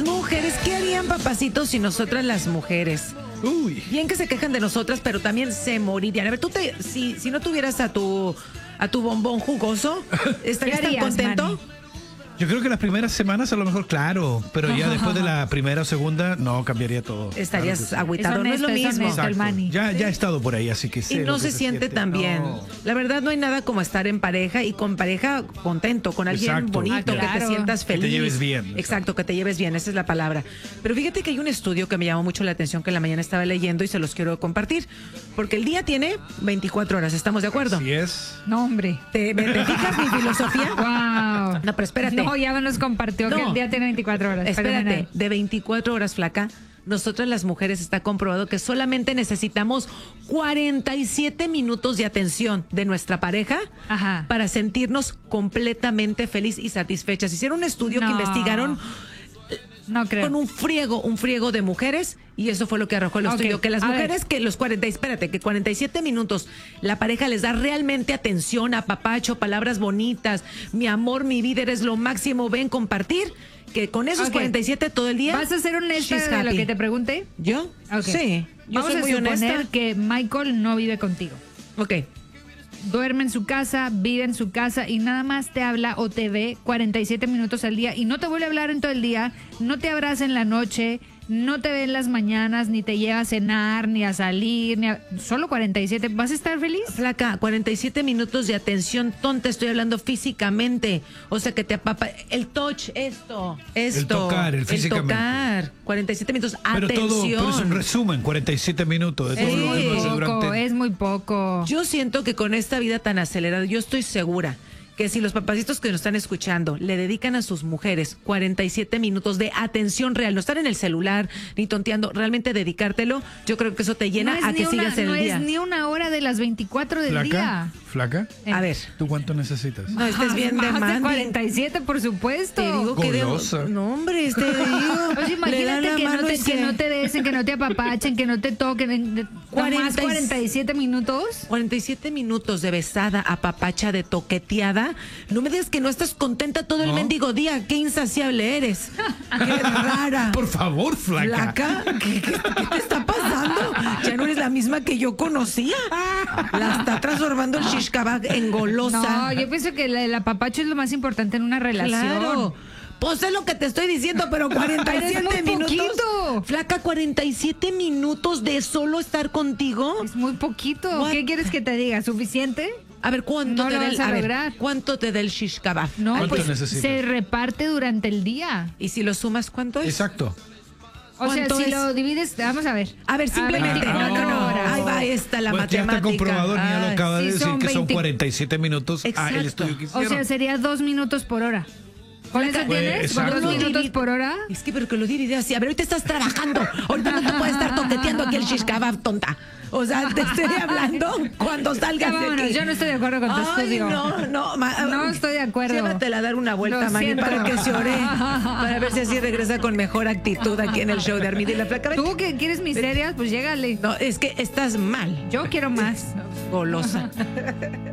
Las mujeres, ¿qué harían, papacitos, si nosotras las mujeres? Uy. Bien que se quejan de nosotras, pero también se morirían. A ver, si no tuvieras a tu bombón jugoso, ¿estarías tan contento? Manny? Yo creo que las primeras semanas a lo mejor, claro, pero ya después de la primera o segunda, no, cambiaría todo. Estarías Claro que sí. agüitado, no es lo honesto, es mismo. honesto. el Manny. Ya he estado por ahí, así que sé Y lo no que se siente tan bien. No. La verdad, no hay nada como estar en pareja y con pareja contento, con alguien Exacto. bonito, que te Claro. sientas Que te feliz. lleves bien. Exacto, que te lleves bien, esa es la palabra. Pero fíjate que hay un estudio que me llamó mucho la atención que en la mañana estaba leyendo y se los quiero compartir. Porque el día tiene 24 horas, ¿estamos de acuerdo? Así es. No, hombre. ¿Te fijas mi filosofía? Wow. No, pero espérate. No, ya nos compartió que No. el día tiene 24 horas. Espérate, Fenomenal. de 24 horas, flaca, nosotras las mujeres está comprobado que solamente necesitamos 47 minutos de atención de nuestra pareja Ajá. para sentirnos completamente feliz y satisfechas. Hicieron un estudio que No. investigaron No creo. con un friego de mujeres y eso fue lo que arrojó el Ok, estudio, que las a mujeres que los 47 minutos la pareja les da realmente atención, apapacho, palabras bonitas, mi amor, mi vida, eres lo máximo, ven, compartir, que con esos Ok. 47 todo el día. ¿Vas a ser honesta she's de lo happy. que te pregunté? ¿Yo? Ok. Sí. Yo Vamos soy a muy suponer honesta. que Michael no vive contigo. Ok. Duerme en su casa, vive en su casa y nada más te habla o te ve 47 minutos al día y no te vuelve a hablar en todo el día, no te abraza en la noche, no te ve en las mañanas, ni te lleva a cenar, ni a salir, solo 47. ¿Vas a estar feliz? Flaca, 47 minutos de atención tonta, estoy hablando físicamente. O sea, que te apapa. El touch, esto. tocar, el físicamente. tocar. 47 minutos, Pero atención. pero es un resumen, 47 minutos de todo lo que uno hace durante... Es muy poco. Yo siento que con esta vida tan acelerada, yo estoy segura que si los papacitos que nos están escuchando le dedican a sus mujeres 47 minutos de atención real, no estar en el celular ni tonteando, realmente dedicártelo, yo creo que eso te llena a que sigas en no el día. es ni una hora de las 24 del día. ¿Flaca? A ver, ¿Tú cuánto necesitas? no estés bien Más de demanding. 47, por supuesto. Te digo que Golosa. no, hombre, te digo. Oye, le imagínate dan la que mano y que no te besen, que no te apapachen, que no te toquen. ¿Más 47 minutos? 47 minutos de besada, apapacha, de toqueteada. No me digas que no estás contenta todo el ¿No? mendigo día. Qué insaciable eres. Qué rara. Por favor, flaca. ¿Flaca? ¿Qué te está pasando? Ya no eres la misma que yo conocía. La está transformando el shish kebab en golosa. No, yo pienso que el apapacho es lo más importante en una relación. Claro. Pues es lo que te estoy diciendo, pero 47 Pero es muy minutos. poquito. Flaca, 47 minutos de solo estar contigo. Es muy poquito. What? ¿Qué quieres que te diga? ¿Suficiente? A ver, ¿cuánto No te lo da el, vas a a ver, lograr. ¿cuánto te da el shish kebab? No, ¿Cuánto pues necesitas? se reparte durante el día. Y si lo sumas, ¿cuánto es? Exacto. O sea, ¿Cuánto si es? lo divides, vamos a ver. A ver, simplemente. A 24 no. horas. Ahí va esta, la Pues ya matemática. está comprobado, Nia lo Ay, acaba de sí, decir son que son 20. 47 minutos. Exacto. El estudio que O hicieron. sea, sería 2 minutos por hora. ¿Con eso Pues, tienes? ¿Con exacto. 2 minutos por hora? Es que, pero que lo divide así. A ver, ahorita estás trabajando. Ahorita no te puedes estar toqueteando aquí el shish kebab, tonta. O sea, te estoy hablando cuando salgas Ya de vámonos, aquí. yo no estoy de acuerdo con tu Ay, estudio. no. No estoy de acuerdo. Llévatela a dar una vuelta, Lo Mani, siento. para que se ore. Para ver si así regresa con mejor actitud aquí en el show de Armida y la Flaca. Tú que quieres miserias, pues llégale. No, es que estás mal. Yo quiero más. Golosa.